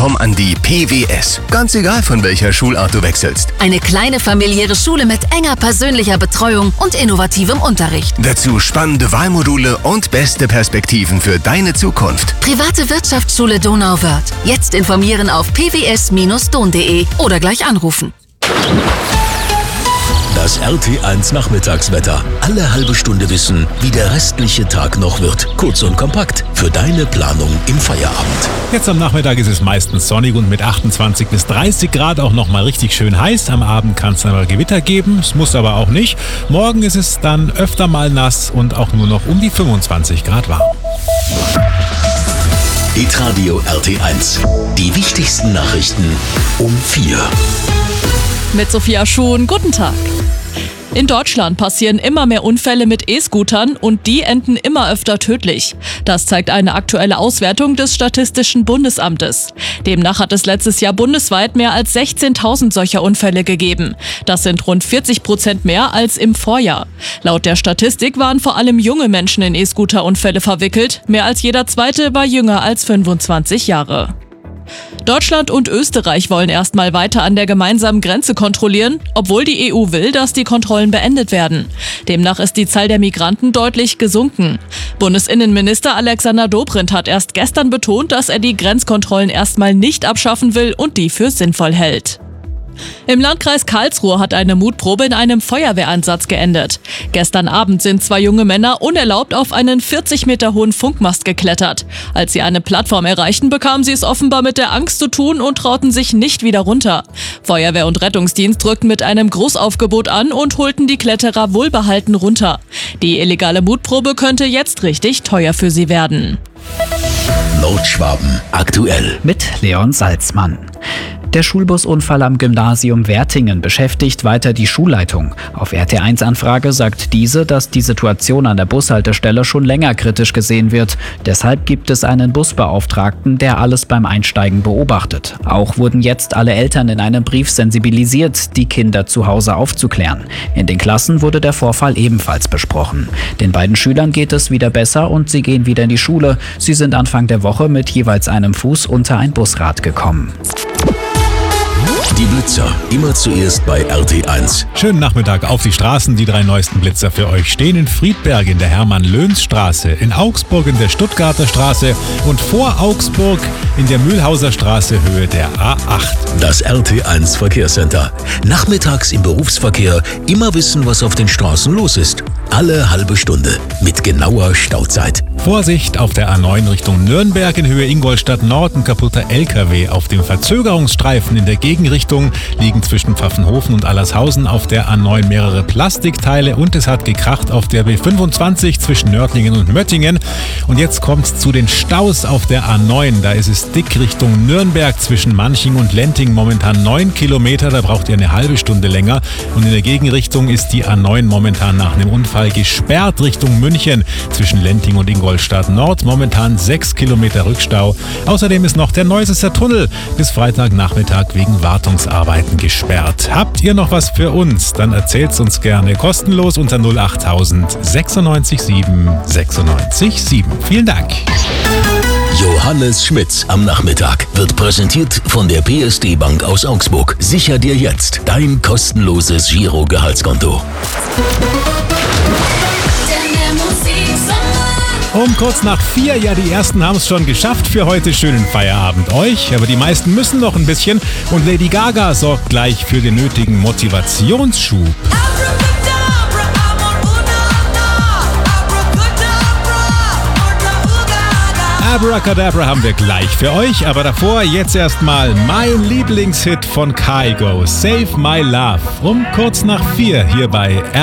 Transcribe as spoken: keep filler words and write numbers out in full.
komm an die P W S. Ganz egal, von welcher Schulart du wechselst. Eine kleine familiäre Schule mit enger persönlicher Betreuung und innovativem Unterricht. Dazu spannende Wahlmodule und beste Perspektiven für deine Zukunft. Private Wirtschaftsschule Donauwörth. Jetzt informieren auf p w s Bindestrich don punkt de oder gleich anrufen. Das R T eins Nachmittagswetter. Alle halbe Stunde wissen, wie der restliche Tag noch wird. Kurz und kompakt für deine Planung im Feierabend. Jetzt am Nachmittag ist es meistens sonnig und mit achtundzwanzig bis dreißig Grad auch nochmal richtig schön heiß. Am Abend kann es aber Gewitter geben, es muss aber auch nicht. Morgen ist es dann öfter mal nass und auch nur noch um die fünfundzwanzig Grad warm. Hitradio R T eins. Die wichtigsten Nachrichten um vier. Mit Sophia Schuhn, guten Tag. In Deutschland passieren immer mehr Unfälle mit E-Scootern und die enden immer öfter tödlich. Das zeigt eine aktuelle Auswertung des Statistischen Bundesamtes. Demnach hat es letztes Jahr bundesweit mehr als sechzehntausend solcher Unfälle gegeben. Das sind rund vierzig Prozent mehr als im Vorjahr. Laut der Statistik waren vor allem junge Menschen in E-Scooter-Unfälle verwickelt. Mehr als jeder zweite war jünger als fünfundzwanzig Jahre. Deutschland und Österreich wollen erstmal weiter an der gemeinsamen Grenze kontrollieren, obwohl die E U will, dass die Kontrollen beendet werden. Demnach ist die Zahl der Migranten deutlich gesunken. Bundesinnenminister Alexander Dobrindt hat erst gestern betont, dass er die Grenzkontrollen erstmal nicht abschaffen will und die für sinnvoll hält. Im Landkreis Karlsruhe hat eine Mutprobe in einem Feuerwehreinsatz geendet. Gestern Abend sind zwei junge Männer unerlaubt auf einen vierzig Meter hohen Funkmast geklettert. Als sie eine Plattform erreichten, bekamen sie es offenbar mit der Angst zu tun und trauten sich nicht wieder runter. Feuerwehr und Rettungsdienst rückten mit einem Großaufgebot an und holten die Kletterer wohlbehalten runter. Die illegale Mutprobe könnte jetzt richtig teuer für sie werden. Nordschwaben aktuell. Mit Leon Salzmann. Der Schulbusunfall am Gymnasium Wertingen beschäftigt weiter die Schulleitung. Auf R T eins Anfrage sagt diese, dass die Situation an der Bushaltestelle schon länger kritisch gesehen wird. Deshalb gibt es einen Busbeauftragten, der alles beim Einsteigen beobachtet. Auch wurden jetzt alle Eltern in einem Brief sensibilisiert, die Kinder zu Hause aufzuklären. In den Klassen wurde der Vorfall ebenfalls besprochen. Den beiden Schülern geht es wieder besser und sie gehen wieder in die Schule. Sie sind Anfang der Woche mit jeweils einem Fuß unter ein Busrad gekommen. Die Blitzer, immer zuerst bei R T eins. Schönen Nachmittag auf die Straßen. Die drei neuesten Blitzer für euch stehen in Friedberg in der Hermann-Löns-Straße, in Augsburg in der Stuttgarter Straße und vor Augsburg in der Mühlhauser Straße Höhe der A acht. Das R T eins Verkehrscenter. Nachmittags im Berufsverkehr immer wissen, was auf den Straßen los ist. Alle halbe Stunde mit genauer Stauzeit. Vorsicht auf der A neun Richtung Nürnberg in Höhe Ingolstadt Nord. Ein kaputter L K W auf dem Verzögerungsstreifen in der Gegenrichtung. Liegen zwischen Pfaffenhofen und Allershausen auf der A neun mehrere Plastikteile und es hat gekracht auf der B fünfundzwanzig zwischen Nördlingen und Möttingen. Und jetzt kommt es zu den Staus auf der A neun. Da ist es dick Richtung Nürnberg zwischen Manching und Lenting. Momentan neun Kilometer, da braucht ihr eine halbe Stunde länger. Und in der Gegenrichtung ist die A neun momentan nach einem Unfall gesperrt Richtung München zwischen Lenting und Ingolstadt Nord. Momentan sechs Kilometer Rückstau. Außerdem ist noch der Neusesser Tunnel bis Freitagnachmittag wegen Wartungsarbeiten gesperrt. Habt ihr noch was für uns? Dann erzählt's uns gerne kostenlos unter null achttausend sechsundneunzig sieben sechsundneunzig sieben. Vielen Dank. Johannes Schmitz am Nachmittag wird präsentiert von der P S D Bank aus Augsburg. Sicher dir jetzt dein kostenloses Giro-Gehaltskonto. Um kurz nach vier, ja, die ersten haben es schon geschafft für heute. Schönen Feierabend euch, aber die meisten müssen noch ein bisschen und Lady Gaga sorgt gleich für den nötigen Motivationsschub. Abracadabra haben wir gleich für euch, aber davor jetzt erstmal mein Lieblingshit von Kygo, Save My Love, um kurz nach vier hier bei R